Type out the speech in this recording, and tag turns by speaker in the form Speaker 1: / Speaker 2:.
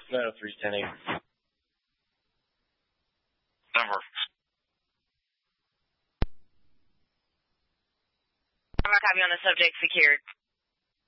Speaker 1: 903-1080.
Speaker 2: Number.
Speaker 3: I'm copy on the subject secured.